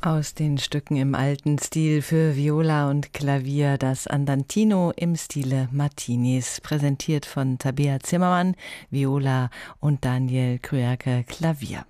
Aus den Stücken im alten Stil für Viola und Klavier das Andantino im Stile Martinis, präsentiert von Tabea Zimmermann, Viola und Daniel Krüerke, Klavier.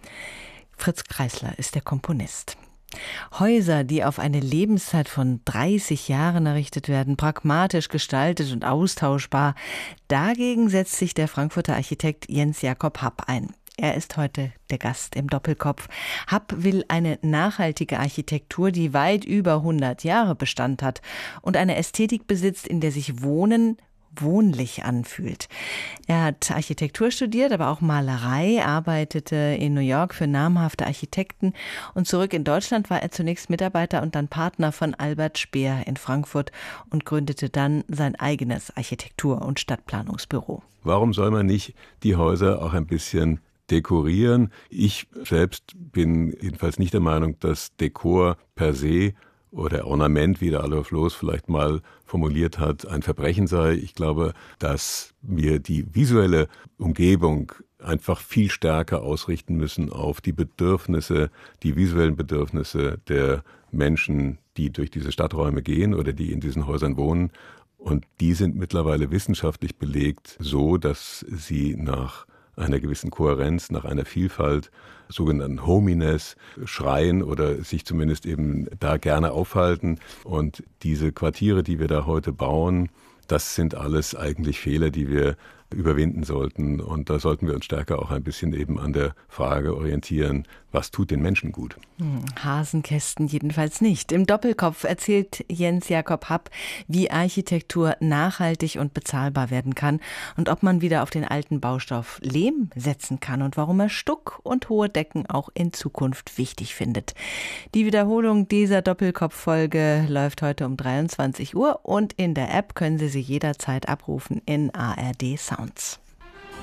Fritz Kreisler ist der Komponist. Häuser, die auf eine Lebenszeit von 30 Jahren errichtet werden, pragmatisch gestaltet und austauschbar, dagegen setzt sich der Frankfurter Architekt Jens Jakob Happ ein. Er ist heute der Gast im Doppelkopf. Happ will eine nachhaltige Architektur, die weit über 100 Jahre Bestand hat und eine Ästhetik besitzt, in der sich Wohnen wohnlich anfühlt. Er hat Architektur studiert, aber auch Malerei, arbeitete in New York für namhafte Architekten und zurück in Deutschland war er zunächst Mitarbeiter und dann Partner von Albert Speer in Frankfurt und gründete dann sein eigenes Architektur- und Stadtplanungsbüro. Warum soll man nicht die Häuser auch ein bisschen dekorieren? Ich selbst bin jedenfalls nicht der Meinung, dass Dekor per se oder Ornament, wie der Adolf Loos vielleicht mal formuliert hat, ein Verbrechen sei. Ich glaube, dass wir die visuelle Umgebung einfach viel stärker ausrichten müssen auf die Bedürfnisse, die visuellen Bedürfnisse der Menschen, die durch diese Stadträume gehen oder die in diesen Häusern wohnen. Und die sind mittlerweile wissenschaftlich belegt so, dass sie nach einer gewissen Kohärenz, nach einer Vielfalt, sogenannten Hominess, schreien oder sich zumindest eben da gerne aufhalten. Und diese Quartiere, die wir da heute bauen, das sind alles eigentlich Fehler, die wir überwinden sollten. Und da sollten wir uns stärker auch ein bisschen eben an der Frage orientieren, was tut den Menschen gut? Hasenkästen jedenfalls nicht. Im Doppelkopf erzählt Jens Jakob Happ, wie Architektur nachhaltig und bezahlbar werden kann und ob man wieder auf den alten Baustoff Lehm setzen kann und warum er Stuck und hohe Decken auch in Zukunft wichtig findet. Die Wiederholung dieser Doppelkopf-Folge läuft heute um 23 Uhr und in der App können Sie sie jederzeit abrufen in ARD Sounds.